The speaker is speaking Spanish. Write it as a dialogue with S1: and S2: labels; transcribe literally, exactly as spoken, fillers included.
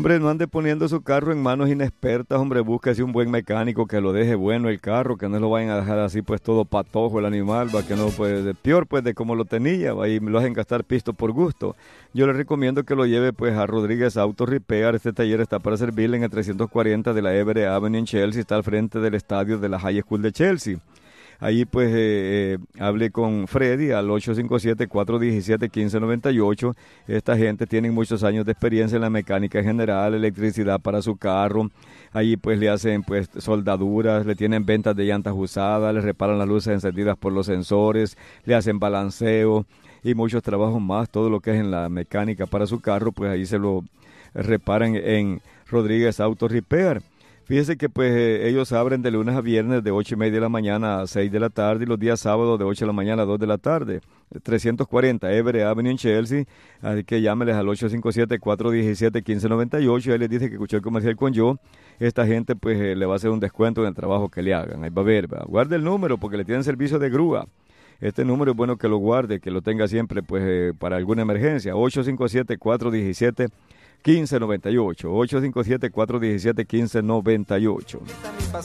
S1: Hombre, no ande poniendo su carro en manos inexpertas, hombre, búsquese un buen mecánico que lo deje bueno el carro, que no lo vayan a dejar así pues todo patojo el animal, va, que no pues de peor pues de como lo tenía, va, y me lo hacen gastar pisto por gusto. Yo le recomiendo que lo lleve pues a Rodríguez Auto Repair. Este taller está para servirle en el trescientos cuarenta de la Everett Avenue en Chelsea, está al frente del estadio de la High School de Chelsea. Ahí pues eh, eh, hablé con Freddy al ocho cinco siete, cuatro uno siete, uno cinco nueve ocho. Esta gente tiene muchos años de experiencia en la mecánica general, electricidad para su carro. Ahí pues le hacen pues soldaduras, le tienen ventas de llantas usadas, le reparan las luces encendidas por los sensores, le hacen balanceo y muchos trabajos más. Todo lo que es en la mecánica para su carro, pues ahí se lo reparan en Rodríguez Auto Repair. Fíjese que pues eh, ellos abren de lunes a viernes de ocho y media de la mañana a seis de la tarde y los días sábados de ocho de la mañana a dos de la tarde. trescientos cuarenta Everett Avenue en Chelsea. Así que llámeles al ocho cinco siete, cuatro uno siete, uno cinco nueve ocho. Y él les dice que escuchó el comercial con yo. Esta gente pues eh, le va a hacer un descuento en el trabajo que le hagan. Ahí va a ver, va. Guarde el número porque le tienen servicio de grúa. Este número es bueno que lo guarde, que lo tenga siempre pues eh, para alguna emergencia. ocho cinco siete, cuatro uno siete, uno cinco nueve ocho. ocho cinco siete, cuatro uno siete, uno cinco nueve ocho.